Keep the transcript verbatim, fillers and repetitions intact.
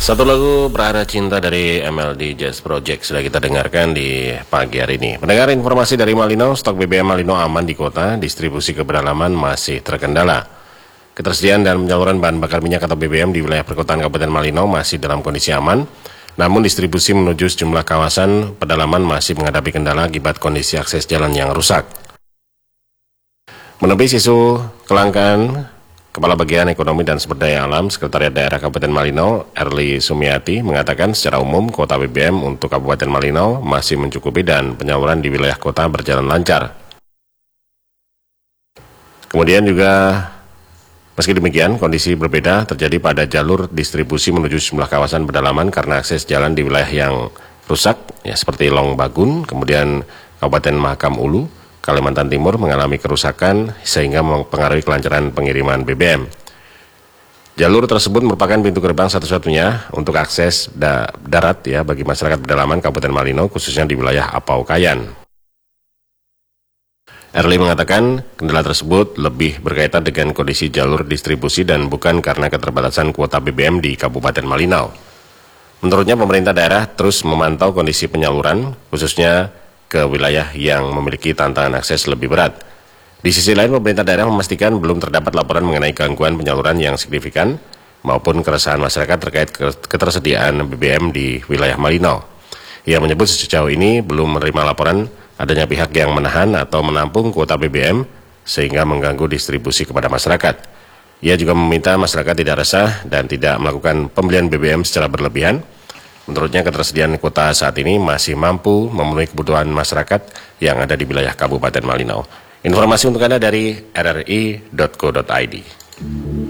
Satu lagu Berada Cinta dari M L D Jazz Project sudah kita dengarkan di pagi hari ini. Mendengar informasi dari Malino, stok B B M Malino aman di kota, distribusi ke pedalaman masih terkendala. Ketersediaan dan penyaluran bahan bakar minyak atau B B M di wilayah perkotaan Kabupaten Malino masih dalam kondisi aman, namun distribusi menuju sejumlah kawasan pedalaman masih menghadapi kendala akibat kondisi akses jalan yang rusak. Menepis isu kelangkaan, Kepala Bagian Ekonomi dan Sumber Daya Alam Sekretariat Daerah Kabupaten Malino, Erli Sumiati, mengatakan secara umum kuota B B M untuk Kabupaten Malino masih mencukupi dan penyaluran di wilayah kota berjalan lancar. Kemudian juga, meski demikian, kondisi berbeda terjadi pada jalur distribusi menuju sejumlah kawasan pedalaman karena akses jalan di wilayah yang rusak, ya seperti Long Bagun, kemudian Kabupaten Mahakam Ulu, Kalimantan Timur mengalami kerusakan sehingga mempengaruhi kelancaran pengiriman B B M. Jalur tersebut merupakan pintu gerbang satu-satunya untuk akses da darat ya bagi masyarakat pedalaman Kabupaten Malino, khususnya di wilayah Apau Kayan. Erli mengatakan kendala tersebut lebih berkaitan dengan kondisi jalur distribusi dan bukan karena keterbatasan kuota B B M di Kabupaten Malino. Menurutnya pemerintah daerah terus memantau kondisi penyaluran, khususnya ke wilayah yang memiliki tantangan akses lebih berat. Di sisi lain, pemerintah daerah memastikan belum terdapat laporan mengenai gangguan penyaluran yang signifikan maupun keresahan masyarakat terkait ketersediaan B B M di wilayah Malino. Ia menyebut sejauh ini belum menerima laporan adanya pihak yang menahan atau menampung kuota B B M sehingga mengganggu distribusi kepada masyarakat. Ia juga meminta masyarakat tidak resah dan tidak melakukan pembelian B B M secara berlebihan. Menurutnya ketersediaan kuota saat ini masih mampu memenuhi kebutuhan masyarakat yang ada di wilayah Kabupaten Malino. Informasi untuk Anda dari r r i titik co titik i d.